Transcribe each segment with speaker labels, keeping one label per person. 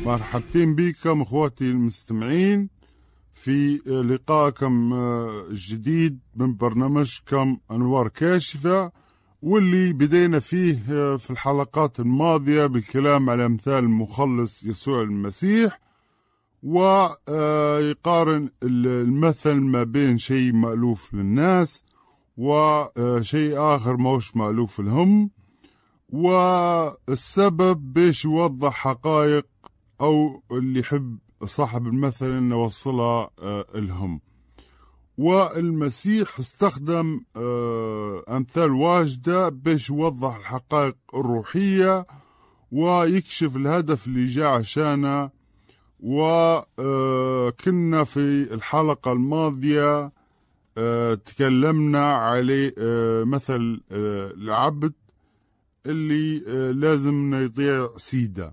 Speaker 1: مرحبتين بكم اخواتي المستمعين في لقائكم الجديد من برنامجكم أنوار كاشفة، واللي بدينا فيه في الحلقات الماضية بالكلام على أمثال المخلص يسوع المسيح، ويقارن المثل ما بين شيء مألوف للناس وشيء آخر موش مألوف لهم، والسبب بيش يوضح حقائق أو اللي يحب صاحب المثل إنه يوصلها لهم. والمسيح استخدم أمثال واجدة بيش يوضح الحقائق الروحية ويكشف الهدف اللي جاء عشانه. وكنا في الحلقة الماضية تكلمنا على مثل العبد اللي لازم يطيع سيده،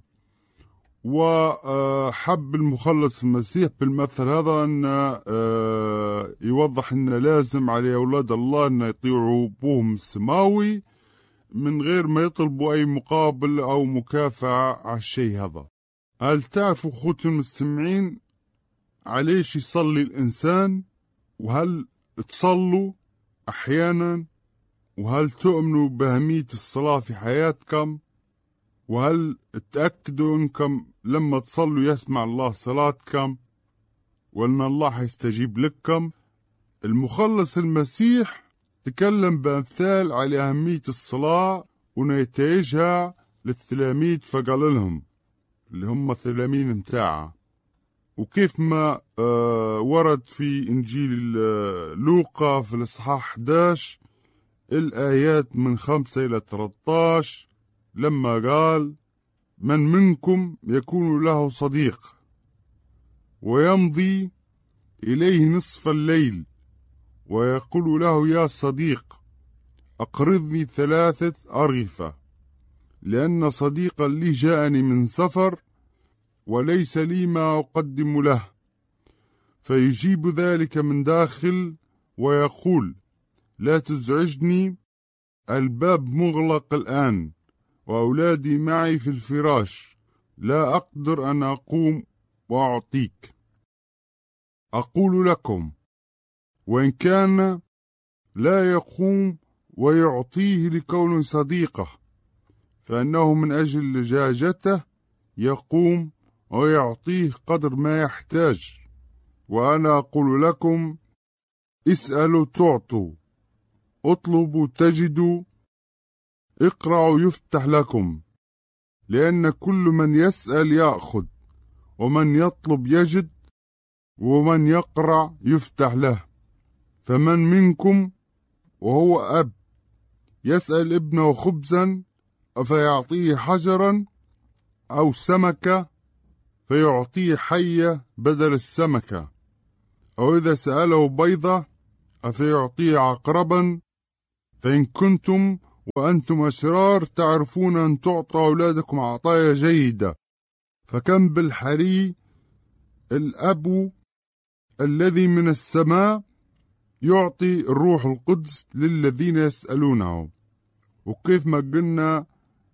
Speaker 1: وحب المخلص المسيح بالمثل هذا أن يوضح أن لازم على أولاد الله أن يطيعوا أبوهم السماوي من غير ما يطلبوا أي مقابل أو مكافأة على الشيء هذا. هل تعرفوا أخوتي المستمعين عليش يصلي الإنسان؟ وهل تصلوا أحيانا؟ وهل تؤمنوا بأهمية الصلاة في حياتكم؟ وهل تأكدوا أنكم لما تصلوا يسمع الله صلاتكم وأن الله يستجيب لكم؟ المخلص المسيح تكلم بأمثال على أهمية الصلاة ونتائجها للتلاميذ، فقال لهم اللي هم التلاميذ متاعه، وكيف ما ورد في إنجيل لوقا في الإصحاح 11 الآيات من 5 إلى 13 لما قال: من منكم يكون له صديق ويمضي إليه نصف الليل ويقول له: يا صديق أقرضني 3 أرغفة، لأن صديقا لي جاءني من سفر وليس لي ما أقدم له. فيجيب ذلك من داخل ويقول: لا تزعجني، الباب مغلق الآن وأولادي معي في الفراش، لا أقدر أن أقوم وأعطيك. أقول لكم وإن كان لا يقوم ويعطيه لكون صديقه، فإنه من أجل لجاجته يقوم ويعطيه قدر ما يحتاج. وأنا أقول لكم: اسألوا تعطوا، اطلبوا تجدوا، اقرعوا يفتح لكم، لأن كل من يسأل يأخذ، ومن يطلب يجد، ومن يقرع يفتح له. فمن منكم وهو أب يسأل ابنه خبزا أفيعطيه حجرا، أو سمكة فيعطيه حية بدل السمكة؟ أو إذا سأله بيضة أفيعطيه عقربا؟ فإن كنتم وأنتم أشرار تعرفون أن تعطوا أولادكم عطايا جيدة، فكم بالحري الأب الذي من السماء يعطي الروح القدس للذين يسألونه. وكيف ما قلنا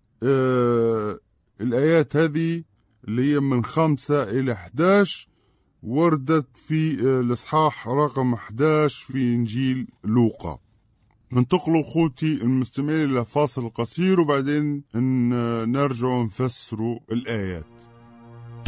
Speaker 1: الآيات هذه اللي هي من 5 إلى 11 وردت في الإصحاح رقم 11 في إنجيل لوقا. ننتقلوا أخوتي المستمعين إلى فاصل قصير وبعدين نرجع نفسروا الآيات.